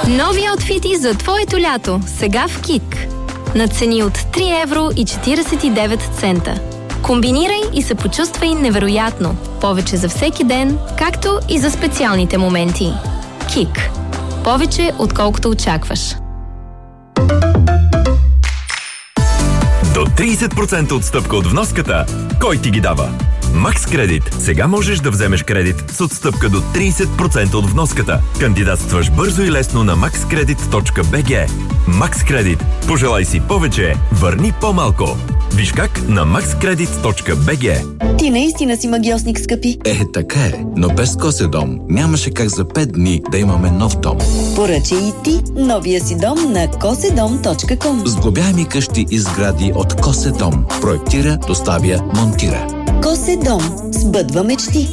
Нови аутфити за твоето лято. Сега в КИК. На цени от 3 евро и 49 цента. Комбинирай и се почувствай невероятно. Повече за всеки ден, както и за специалните моменти. КИК. Повече, отколкото очакваш. До 30% отстъпка от вноската. Кой ти ги дава? Макс Кредит. Сега можеш да вземеш кредит с отстъпка до 30% от вноската. Кандидатстваш бързо и лесно на maxcredit.bg. Макс Кредит. Пожелай си повече, върни по-малко. Виж как на maxcredit.bg. Ти наистина си магиосник, скъпи. Така е, но без Коседом нямаше как за 5 дни да имаме нов дом. Поръчай и ти новия си дом на cosedom.com. Сглобяеми къщи и сгради от Коседом. Проектира, доставя, монтира. Коседом. Сбъдва мечти.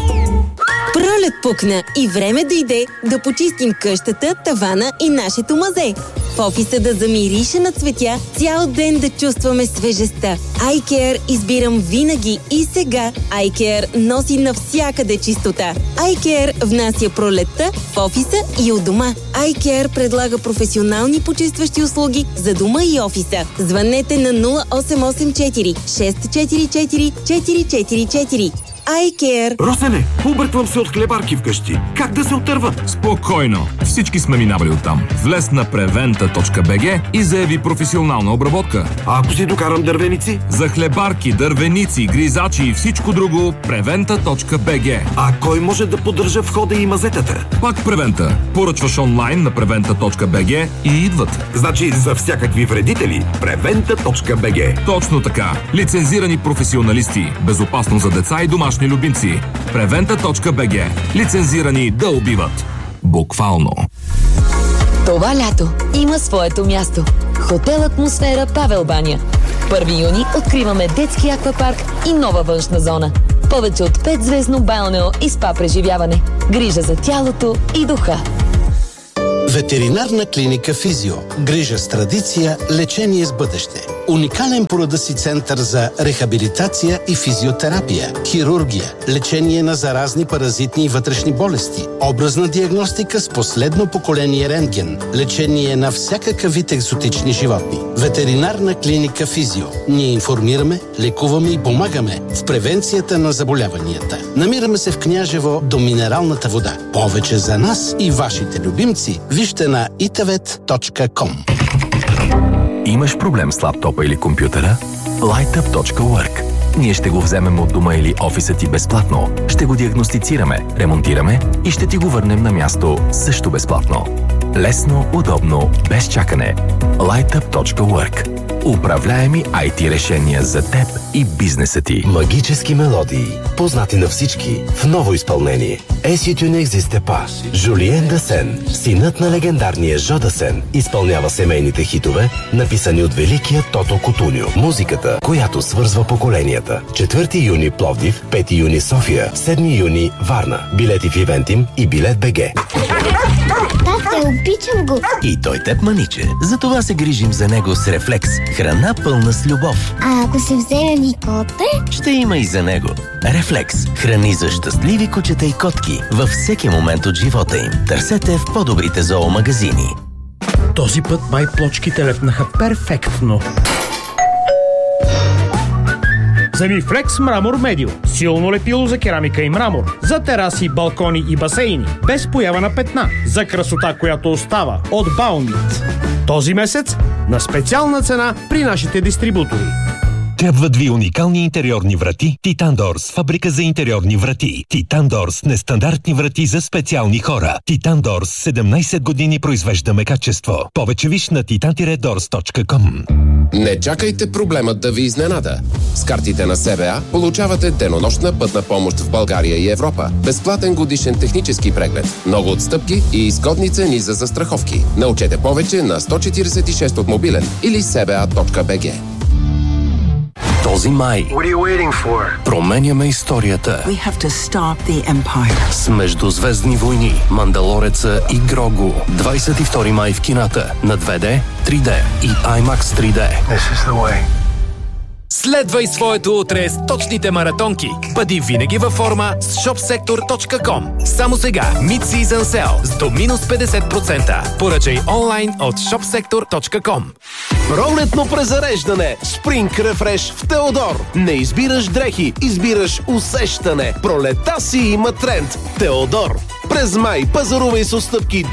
Пролет пукна и време дойде да почистим къщата, тавана и нашето мазе. В офиса да замирише на цветя, цял ден да чувстваме свежестта. iCare избирам винаги и сега. iCare носи навсякъде чистота. iCare внася пролетта в офиса и от дома. iCare предлага професионални почистващи услуги за дома и офиса. Звънете на 0884 644 444. iCare. Росене, обърквам се от хлебарки вкъщи. Как да се отърва? Спокойно. Всички сме минавали оттам. Влез на preventa.bg и заяви професионална обработка. А ако си докарам дървеници? За хлебарки, дървеници, гризачи и всичко друго, preventa.bg. А кой може да поддържа входа и мазетата? Пак Preventa. Поръчваш онлайн на preventa.bg и идват. Значи за всякакви вредители, preventa.bg. Точно така. Лицензирани професионалисти. Безопасно за деца и домашни любимци. Preventa.bg. Лицензирани да убиват. Буквално. Това лято има своето място. Хотел Атмосфера Павел Баня. 1 юни откриваме детски аквапарк и нова външна зона. Повече от 5-звездно балнео и спа преживяване. Грижа за тялото и духа. Ветеринарна клиника Физио. Грижа с традиция, лечение с бъдеще. Уникален по рода си център за рехабилитация и физиотерапия, хирургия, лечение на заразни паразитни и вътрешни болести, образна диагностика с последно поколение рентген, лечение на всякакъв вид екзотични животни. Ветеринарна клиника Физио. Ние информираме, лекуваме и помагаме в превенцията на заболяванията. Намираме се в Княжево до минералната вода. Повече за нас и вашите любимци вижте на itavet.com. Имаш проблем с лаптопа или компютъра? Lightup.work. Ние ще го вземем от дома или офиса ти безплатно. Ще го диагностицираме, ремонтираме и ще ти го върнем на място също безплатно. Лесно, удобно, без чакане. Lightup.work. Управляеми IT решения за теб и бизнеса ти. Магически мелодии, познати на всички, в ново изпълнение. Et tu n'existais pas. Жулиен Дасен, синът на легендарния Жо Дасен, изпълнява семейните хитове, написани от великия Тото Кутуньо. Музиката, която свързва поколенията. 4 юни Пловдив, 5 юни София, 7 юни Варна. Билети в Ивентим и Билет БГ. Тате, обичам го. И той теб маниче. Затова се грижим за него с Рефлекс. Храна пълна с любов. А ако се вземем и коте? Ще има и за него. Рефлекс. Храни за щастливи кучета и котки във всеки момент от живота им. Търсете в по-добрите зоомагазини. Този път май плочките лепнаха перфектно. Замифлекс Мрамор Медио. Силно лепило за керамика и мрамор. За тераси, балкони и басейни. Без поява на петна. За красота, която остава. От Баумит. Този месец на специална цена при нашите дистрибутори. Трябват ви уникални интериорни врати Титан Дорс, фабрика за интериорни врати. Титан Дорс, нестандартни врати за специални хора. Титан Дорс, 17 години произвеждаме качество. Повече виж на titan-dors.com. Не чакайте проблемът да ви изненада. С картите на СБА получавате денонощна пътна помощ в България и Европа. Безплатен годишен технически преглед. Много отстъпки и изгодни цени за застраховки. Научете повече на 146 от мобилен или sba.bg. Този май променяме историята с Междузвездни войни, Мандалореца и Грогу. 22 май в кината на 2D, 3D и IMAX 3D. Следвай своето утре с точните маратонки. Бъди винаги във форма с shopsektor.com. Само сега Mid-Season Sale с до минус 50%. Поръчай онлайн от shopsektor.com. Пролетно презареждане. Спринг рефреш в Теодор. Не избираш дрехи, избираш усещане. Пролета си има тренд. Теодор. През май пазарувай с отстъпки